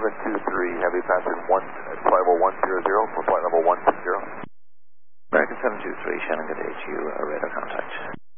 723, heavy passing flight level 100 for flight level 120. American 723, Shannon, good day to you, radar contact.